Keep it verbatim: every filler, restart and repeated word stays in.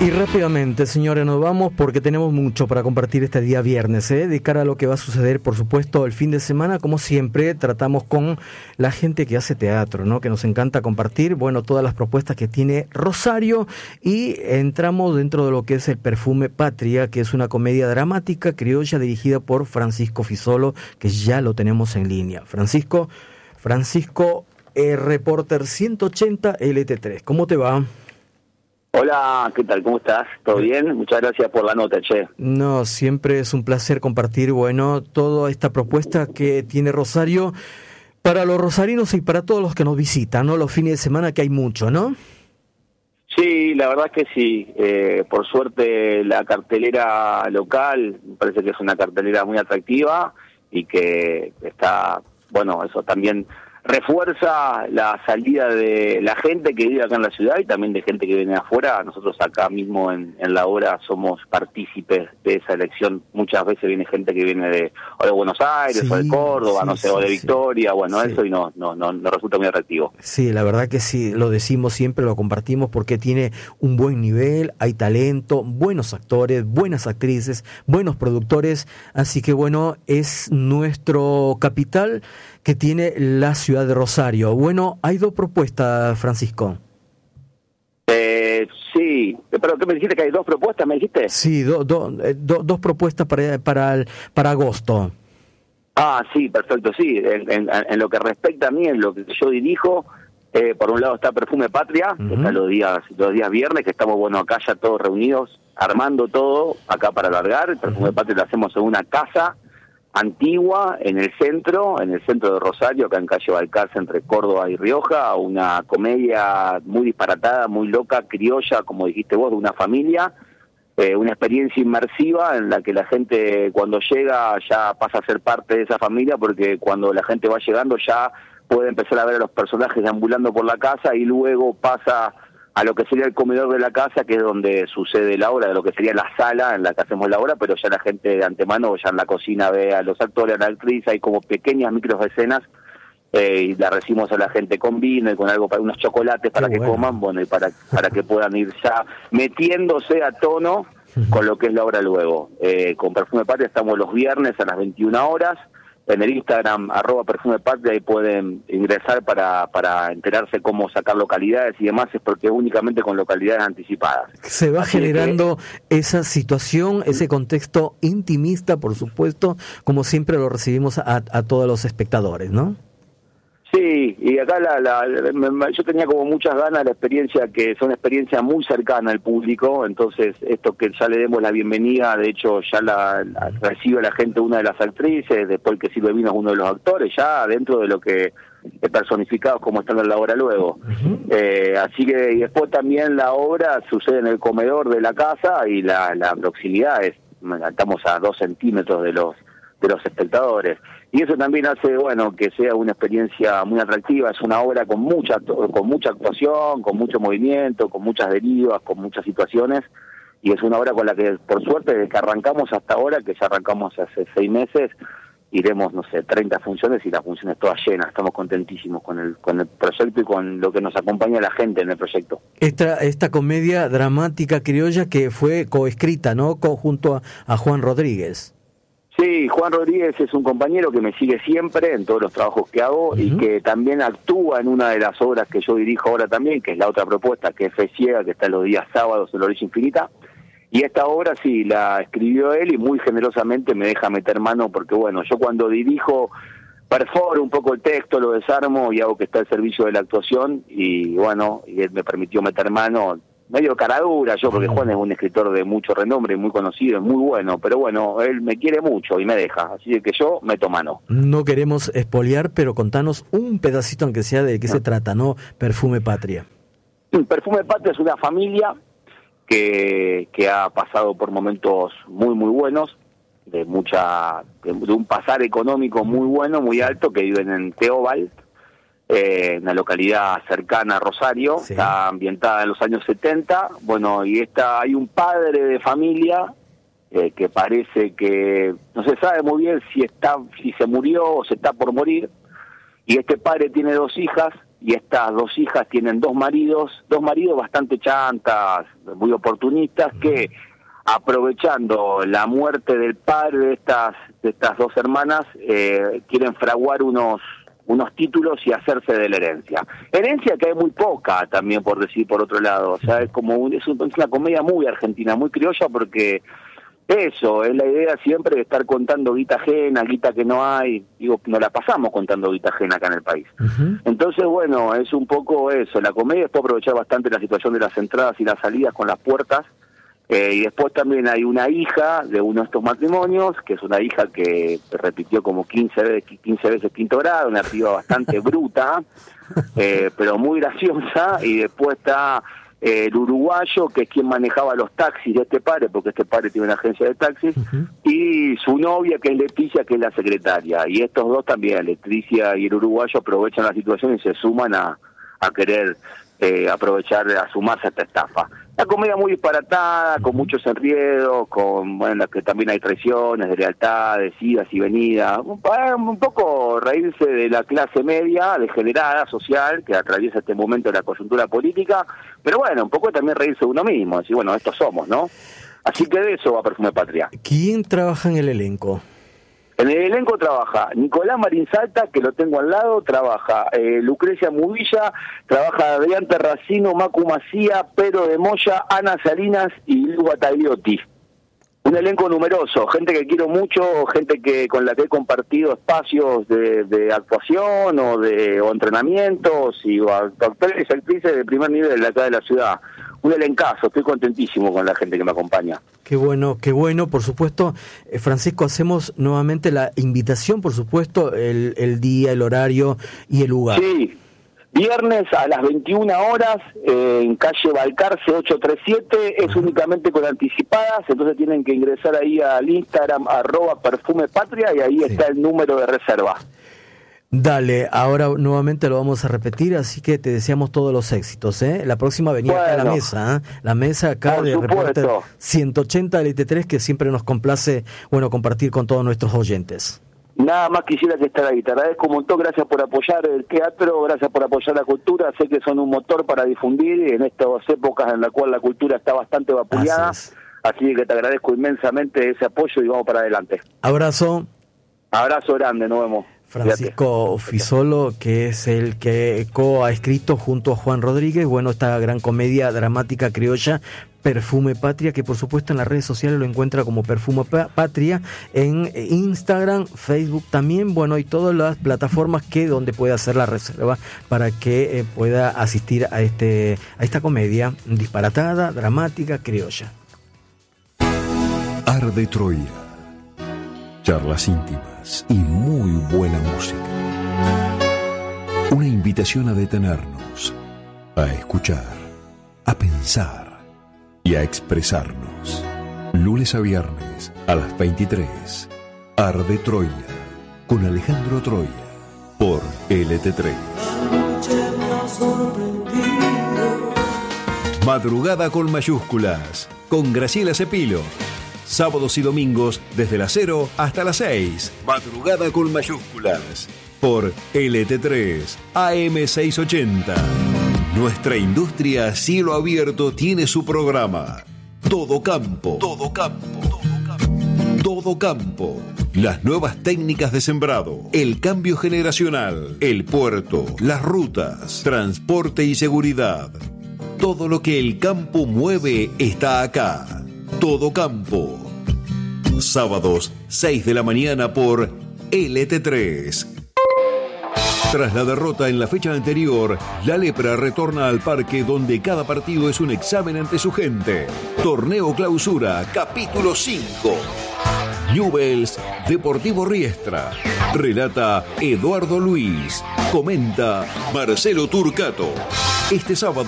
Y rápidamente, señores, nos vamos porque tenemos mucho para compartir este día viernes, ¿eh? De cara a lo que va a suceder, por supuesto, el fin de semana. Como siempre, tratamos con la gente que hace teatro, ¿no? Que nos encanta compartir, bueno, todas las propuestas que tiene Rosario, y entramos dentro de lo que es el Perfume Patria, que es una comedia dramática criolla dirigida por Francisco Fisolo, que ya lo tenemos en línea. Francisco, Francisco, eh, Reporter ciento ochenta L T tres, ¿cómo te va? Hola, ¿qué tal? ¿Cómo estás? ¿Todo bien? Muchas gracias por la nota, che. No, siempre es un placer compartir, bueno, toda esta propuesta que tiene Rosario para los rosarinos y para todos los que nos visitan, ¿no? Los fines de semana, que hay mucho, ¿no? Sí, la verdad es que sí. Eh, por suerte la cartelera local me parece que es una cartelera muy atractiva y que está, bueno, eso también refuerza la salida de la gente que vive acá en la ciudad y también de gente que viene de afuera. Nosotros acá mismo en, en la obra somos partícipes de esa elección. Muchas veces viene gente que viene de, o de Buenos Aires, sí, o de Córdoba, sí, no sé, sí, o de Victoria, sí, bueno, sí. Eso y no, no, no, no resulta muy atractivo. Sí, la verdad que sí, lo decimos siempre, lo compartimos porque tiene un buen nivel, hay talento, buenos actores, buenas actrices, buenos productores, así que bueno, es nuestro capital que tiene la ciudad de Rosario. Bueno, hay dos propuestas, Francisco. Eh, sí, pero ¿qué me dijiste? ¿Que hay dos propuestas, me dijiste? Sí, do, do, do, dos propuestas para, para, el, para agosto. Ah, sí, perfecto, sí. En, en, en lo que respecta a mí, en lo que yo dirijo, eh, por un lado está Perfume Patria, uh-huh. que está los días, los días viernes, que estamos, bueno, acá ya todos reunidos, armando todo, acá para alargar. El Perfume uh-huh. Patria lo hacemos en una casa antigua, en el centro, en el centro de Rosario, acá en calle Balcarce, entre Córdoba y Rioja, una comedia muy disparatada, muy loca, criolla, como dijiste vos, de una familia, eh, una experiencia inmersiva en la que la gente cuando llega ya pasa a ser parte de esa familia, porque cuando la gente va llegando ya puede empezar a ver a los personajes deambulando por la casa y luego pasa a lo que sería el comedor de la casa, que es donde sucede la obra, de lo que sería la sala en la que hacemos la obra, pero ya la gente de antemano, ya en la cocina ve a los actores, a la actriz, hay como pequeñas micros escenas, eh, y la recibimos a la gente con vino y con algo, para unos chocolates para Qué que bueno. coman, bueno, y para, para que puedan ir ya metiéndose a tono con lo que es la obra luego. Eh, con Perfume Patria estamos los viernes a las veintiuna horas, en el Instagram, arroba Perfume Patria, ahí pueden ingresar para, para enterarse cómo sacar localidades y demás, es porque únicamente con localidades anticipadas. Se va Así generando que, esa situación, ese contexto intimista, por supuesto, como siempre lo recibimos a, a todos los espectadores, ¿no? Sí, y acá la, la, la, yo tenía como muchas ganas de la experiencia, que es una experiencia muy cercana al público, entonces esto que ya le demos la bienvenida, de hecho ya la, la recibe la gente una de las actrices, después el que sirve vino es uno de los actores, ya dentro de lo que personificados como están en la obra luego. Uh-huh. Eh, así que y después también la obra sucede en el comedor de la casa y la, la proximidad es, estamos a dos centímetros de los de los espectadores. Y eso también hace, bueno, que sea una experiencia muy atractiva. Es una obra con mucha con mucha actuación, con mucho movimiento, con muchas derivas, con muchas situaciones. Y es una obra con la que, por suerte, desde que arrancamos hasta ahora, que ya arrancamos hace seis meses, iremos, no sé, treinta funciones y las funciones todas llenas. Estamos contentísimos con el con el proyecto y con lo que nos acompaña la gente en el proyecto. Esta esta comedia dramática criolla que fue coescrita, ¿no?, Co, junto a, a Juan Rodríguez. Sí, Juan Rodríguez es un compañero que me sigue siempre en todos los trabajos que hago uh-huh. y que también actúa en una de las obras que yo dirijo ahora también, que es la otra propuesta, que es Fe Ciega, que está los días sábados en la Orilla Infinita. Y esta obra sí la escribió él y muy generosamente me deja meter mano, porque bueno, yo cuando dirijo perforo un poco el texto, lo desarmo y hago que está al servicio de la actuación, y bueno, y él me permitió meter mano, medio caradura yo, porque Juan es un escritor de mucho renombre, muy conocido, muy bueno, pero bueno, él me quiere mucho y me deja, así que yo meto mano. No queremos espolear, pero contanos un pedacito, aunque sea, de qué no. se trata, ¿no? Perfume Patria. Perfume Patria es una familia que, que ha pasado por momentos muy, muy buenos, de mucha de, de un pasar económico muy bueno, muy alto, que viven en Teobal, eh, una localidad cercana a Rosario, sí. Está ambientada en los años setenta, bueno, y esta hay un padre de familia eh, que parece que no se sabe muy bien si está si se murió o se está por morir, y este padre tiene dos hijas, y estas dos hijas tienen dos maridos, dos maridos bastante chantas, muy oportunistas, que aprovechando la muerte del padre de estas de estas dos hermanas, eh, quieren fraguar unos unos títulos y hacerse de la herencia. Herencia que hay muy poca también, por decir por otro lado. O sea, es como un, es, un, es una comedia muy argentina, muy criolla, porque eso, es la idea siempre de estar contando guita ajena, guita que no hay. Digo, no la pasamos contando guita ajena acá en el país. Uh-huh. Entonces, bueno, es un poco eso. La comedia puede aprovechar bastante la situación de las entradas y las salidas con las puertas. Eh, y después también hay una hija de uno de estos matrimonios, que es una hija que repitió como quince veces, quince veces quinto grado, una piba bastante bruta, eh, pero muy graciosa. Y después está eh, el uruguayo, que es quien manejaba los taxis de este padre, porque este padre tiene una agencia de taxis, uh-huh. y su novia, que es Leticia, que es la secretaria. Y estos dos también, Leticia y el uruguayo, aprovechan la situación y se suman a, a querer eh, aprovechar, a sumarse a esta estafa. La comedia muy disparatada, con muchos enredos, con, bueno, que también hay traiciones, de lealtades, idas y venidas, un, un poco reírse de la clase media, degenerada, social, que atraviesa este momento de la coyuntura política, pero bueno, un poco también reírse de uno mismo, decir, bueno, estos somos, ¿no? Así que de eso va Perfume Patria. ¿Quién trabaja en el elenco? En el elenco trabaja Nicolás Marín Salta, que lo tengo al lado, trabaja eh, Lucrecia Mubilla, trabaja Adrián Terracino, Macu Macía, Pedro de Moya, Ana Salinas y Lu Batagliotti. Un elenco numeroso, gente que quiero mucho, gente que con la que he compartido espacios de, de actuación o de o entrenamientos, y o actores y actrices de primer nivel de acá de la ciudad. Un elencazo, estoy contentísimo con la gente que me acompaña. Qué bueno, qué bueno, por supuesto. Eh, Francisco, hacemos nuevamente la invitación, por supuesto, el, el día, el horario y el lugar. Sí, viernes a las veintiuna horas, eh, en calle Balcarce ochocientos treinta y siete, es únicamente con anticipadas, entonces tienen que ingresar ahí al Instagram, arroba Perfume Patria, y ahí sí. está el número de reserva. Dale, ahora nuevamente lo vamos a repetir, así que te deseamos todos los éxitos, ¿eh? La próxima venía bueno, acá a la mesa, ¿eh? La mesa acá de Reporter ciento ochenta L T tres, que siempre nos complace, bueno, compartir con todos nuestros oyentes. Nada más quisiera que estar ahí. Te agradezco un montón, gracias por apoyar el teatro, gracias por apoyar la cultura. Sé que son un motor para difundir en estas épocas en las cuales la cultura está bastante vapuleada. Así, así que te agradezco inmensamente ese apoyo y vamos para adelante. Abrazo. Abrazo grande, nos vemos. Francisco Fisolo, que es el que co ha escrito junto a Juan Rodríguez, bueno, esta gran comedia dramática criolla, Perfume Patria, que por supuesto en las redes sociales lo encuentra como Perfume Patria, en Instagram, Facebook también, bueno, y todas las plataformas que donde puede hacer la reserva para que eh, pueda asistir a este a esta comedia disparatada, dramática, criolla. Arde Troya. Charlas íntimas y muy buena música. Una invitación a detenernos, a escuchar, a pensar y a expresarnos. Lunes a viernes a las veintitrés. Arde Troya con Alejandro Troya por L T tres. Madrugada con mayúsculas con Graciela Cepilo. Sábados y domingos desde las cero hasta las seis. Madrugada con mayúsculas por L T tres A M seiscientos ochenta. Nuestra industria a cielo abierto tiene su programa. Todo campo. Todo campo. Todo campo. Todo campo. Las nuevas técnicas de sembrado, el cambio generacional, el puerto, las rutas, transporte y seguridad. Todo lo que el campo mueve está acá. Todo campo. Sábados, seis de la mañana por L T tres. Tras la derrota en la fecha anterior, la Lepra retorna al parque donde cada partido es un examen ante su gente. Torneo Clausura, capítulo cinco. Newell's Deportivo Riestra. Relata Eduardo Luis. Comenta Marcelo Turcato. Este sábado